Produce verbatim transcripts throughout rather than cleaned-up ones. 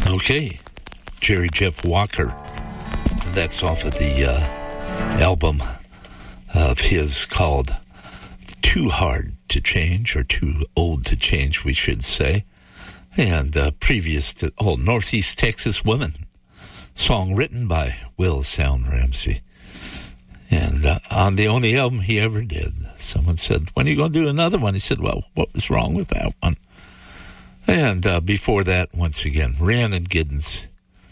Okay, Jerry Jeff Walker. And that's off of the uh, album of his called Too Hard to Change, or Too Old to Change, we should say. And uh, previous to, oh, Northeast Texas Women, song written by Will Sound Ramsey. And uh, on the only album he ever did, someone said, when are you going to do another one? He said, well, what was wrong with that one? And uh, before that, once again, Rhiannon Giddens,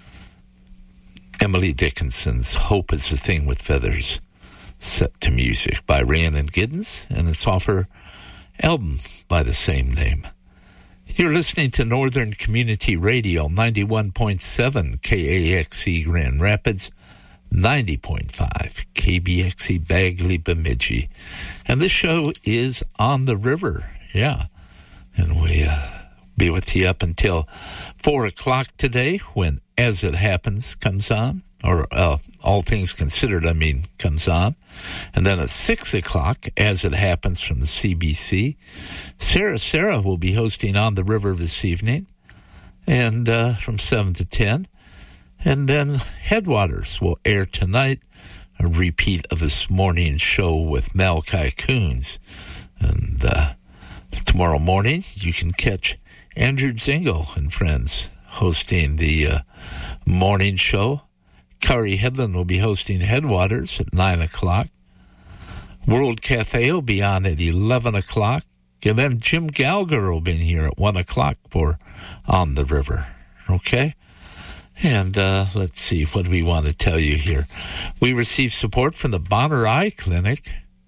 Emily Dickinson's Hope is a Thing with Feathers, set to music by Rhiannon Giddens, and it's off her album by the same name. You're listening to Northern Community Radio, ninety-one point seven K A X E Grand Rapids, ninety point five K B X E Bagley Bemidji. And this show is On the River, yeah. And we uh, be with you up until four o'clock today when As It Happens comes on, or uh, All Things Considered, I mean, comes on. And then at six o'clock, As It Happens from the C B C. Sarah Sarah will be hosting On the River this evening, and uh, from seven to ten. And then Headwaters will air tonight, a repeat of this morning's show with Malachi Coons. And uh, tomorrow morning, you can catch Andrew Zingle and friends hosting the uh, morning show. Kari Headland will be hosting Headwaters at nine o'clock. World Cafe will be on at eleven o'clock. And then Jim Gallagher will be here at one o'clock for On the River. Okay? And uh, let's see, what do we want to tell you here? We receive support from the Bonner Eye Clinic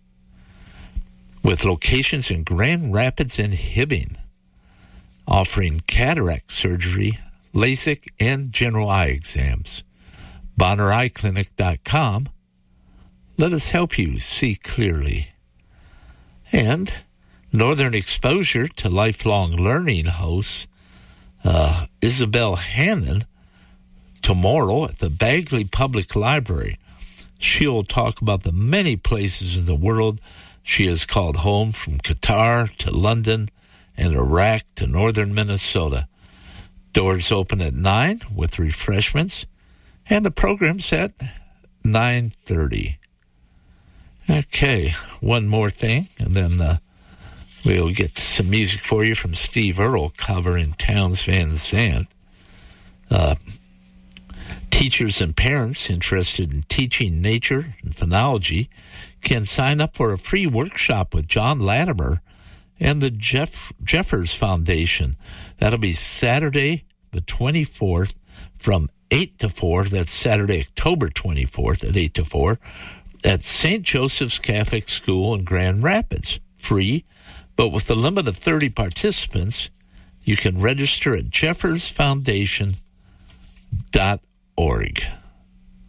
with locations in Grand Rapids and Hibbing, offering cataract surgery, LASIK, and general eye exams. Bonner Eye Clinic dot com. Let us help you see clearly. And Northern Exposure to Lifelong Learning hosts uh, Isabel Hannon tomorrow at the Bagley Public Library. She'll talk about the many places in the world she has called home, from Qatar to London and Iraq to northern Minnesota. Doors open at nine with refreshments, and the program's at nine thirty. Okay, one more thing, and then uh, we'll get some music for you from Steve Earle covering Townes Van Zandt. Uh, teachers and parents interested in teaching nature and phenology can sign up for a free workshop with John Latimer and the Jeff, Jeffers Foundation. That'll be Saturday the twenty-fourth from eight to four. That's Saturday, October twenty-fourth at eight to four at Saint Joseph's Catholic School in Grand Rapids. Free, but with a limit of thirty participants, you can register at jeffers foundation dot org.